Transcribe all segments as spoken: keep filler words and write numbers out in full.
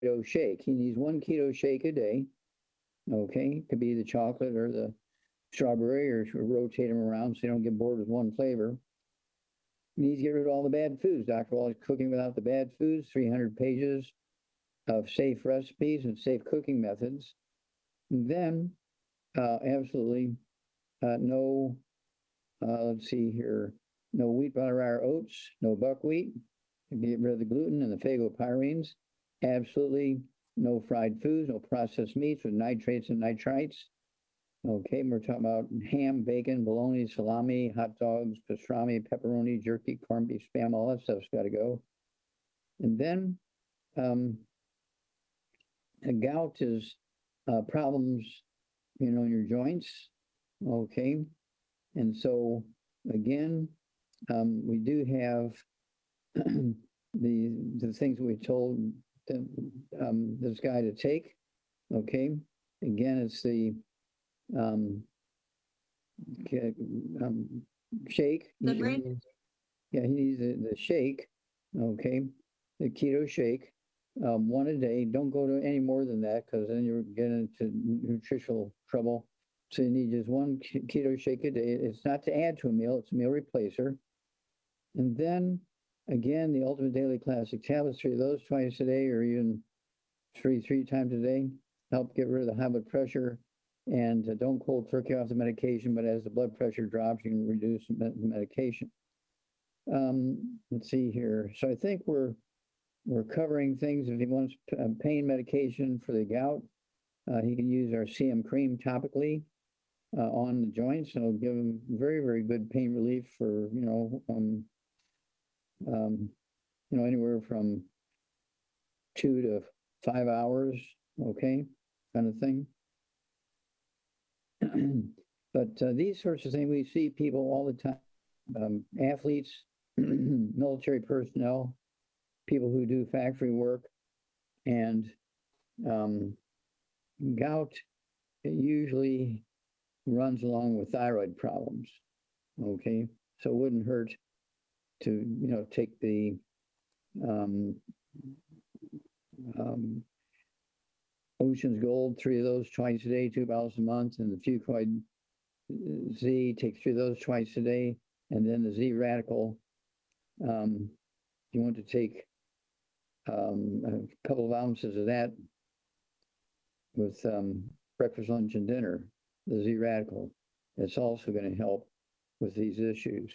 keto shake. He needs one keto shake a day. Okay, could be the chocolate or the strawberry, or rotate them around so you don't get bored with one flavor. He needs to get rid of all the bad foods. Doctor Wallach's Cooking Without the Bad Foods, three hundred pages of safe recipes and safe cooking methods. And then, uh, absolutely uh, no, uh, let's see here, no wheat, butter, or oats, no buckwheat. Get rid of the gluten and the phagopyrines. Absolutely no fried foods, no processed meats with nitrates and nitrites. Okay, we're talking about ham, bacon, bologna, salami, hot dogs, pastrami, pepperoni, jerky, corned beef, spam, all that stuff's got to go. And then um, gout is uh, problems, you know, in your joints. Okay, and so again, um, we do have the the things we told the, um, this guy to take. Okay, again, it's the um, um, shake. The He, brain. he, yeah, he needs the, the shake. Okay, the keto shake, um, one a day. Don't go to any more than that because then you're getting into nutritional trouble. So you need just one keto shake a day. It's not to add to a meal; it's a meal replacer. And then again, the Ultimate Daily Classic tablets, three of those twice a day, or even three three times a day, help get rid of the high blood pressure. And uh, don't cold turkey off the medication, but as the blood pressure drops, you can reduce the medication. Um, let's see here. So I think we're we're covering things. If he wants pain medication for the gout, uh, he can use our C M cream topically uh, on the joints, and it'll give him very, very good pain relief for, you know, um, um, you know, anywhere from two to five hours, okay, kind of thing. But uh, these sorts of things, we see people all the time, um, athletes, military personnel, people who do factory work, and um, gout usually runs along with thyroid problems, okay? So it wouldn't hurt to, you know, take the um, um, Ocean's Gold, three of those twice a day, two bottles a month, and the Fucoid Z, take three of those twice a day, and then the Z Radical. Um, you want to take um, a couple of ounces of that with um, breakfast, lunch, and dinner, the Z Radical. It's also going to help with these issues.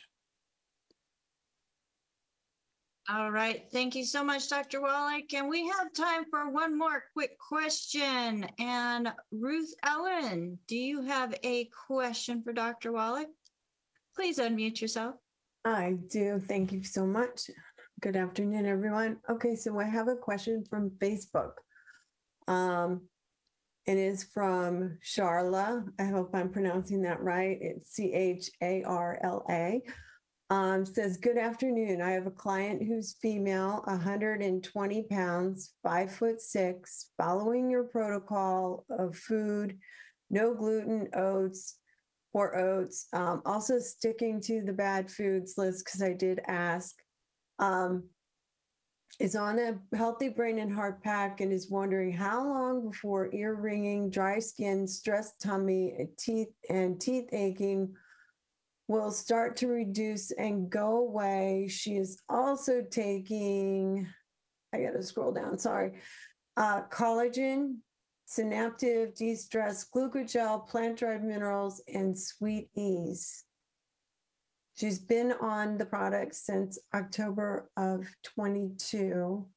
All right. Thank you so much, Doctor Wallach. And we have time for one more quick question. And Ruth Ellen, do you have a question for Doctor Wallach? Please unmute yourself. I do. Thank you so much. Good afternoon, everyone. Okay, so I have a question from Facebook. Um, it is from Charla. I hope I'm pronouncing that right. It's C H A R L A. Um, says, good afternoon. I have a client who's female, one hundred twenty pounds, five foot six, following your protocol of food, no gluten, oats, or oats. Um, also sticking to the bad foods list because I did ask. Um, is on a healthy brain and heart pack and is wondering how long before ear ringing, dry skin, stressed tummy, teeth, and teeth aching will start to reduce and go away. She is also taking, I got to scroll down, sorry, uh, collagen, Synaptive, de-stress, glucogel, plant-derived minerals, and Sweet Ease. She's been on the product since October of twenty-two.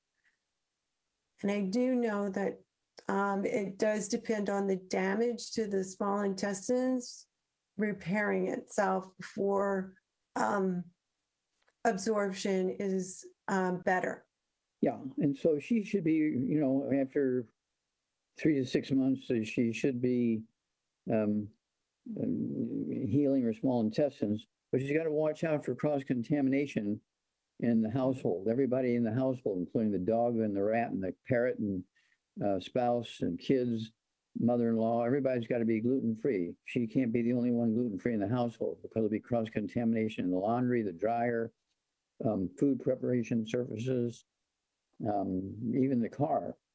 And I do know that um, it does depend on the damage to the small intestines repairing itself before um, absorption is um, better. Yeah, and so she should be, you know, after three to six months, she should be um, healing her small intestines, but she's got to watch out for cross-contamination in the household. Everybody in the household, including the dog and the rat and the parrot and uh, spouse and kids, mother-in-law, everybody's got to be gluten-free. She can't be the only one gluten-free in the household because there'll be cross-contamination in the laundry, the dryer, um, food preparation surfaces, um, even the car.